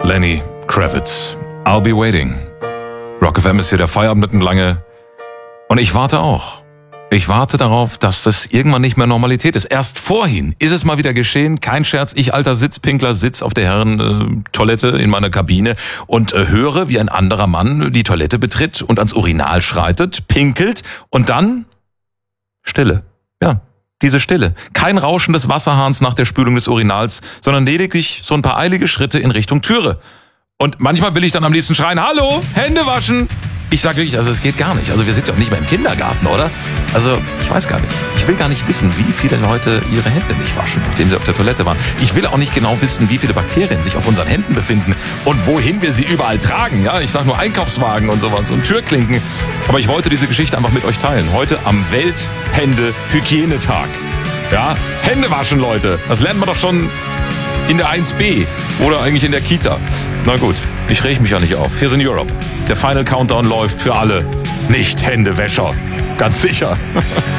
Lenny Kravitz. I'll be waiting. Rock FM ist hier der Feierabend und ich warte auch. Ich warte darauf, dass das irgendwann nicht mehr Normalität ist. Erst vorhin ist es mal wieder geschehen. Kein Scherz, ich alter Sitzpinkler sitz auf der Herren-Toilette in meiner Kabine und höre, wie ein anderer Mann die Toilette betritt und ans Urinal schreitet, pinkelt und dann Stille. Ja, diese Stille. Kein Rauschen des Wasserhahns nach der Spülung des Urinals, sondern lediglich so ein paar eilige Schritte in Richtung Türe. Und manchmal will ich dann am liebsten schreien, hallo, Hände waschen. Ich sage wirklich, also es geht gar nicht. Also wir sind ja auch nicht mehr im Kindergarten, oder? Also ich weiß gar nicht. Ich will gar nicht wissen, wie viele Leute ihre Hände nicht waschen, nachdem sie auf der Toilette waren. Ich will auch nicht genau wissen, wie viele Bakterien sich auf unseren Händen befinden und wohin wir sie überall tragen. Ja, ich sage nur Einkaufswagen und sowas und Türklinken. Aber ich wollte diese Geschichte einfach mit euch teilen. Heute am Welthände-Hygienetag. Ja, Hände waschen, Leute. Das lernt man doch schon in der 1b oder eigentlich in der Kita. Na gut, ich reg mich ja nicht auf. Here's in Europe. Der Final Countdown läuft für alle Nicht-Händewäscher. Ganz sicher.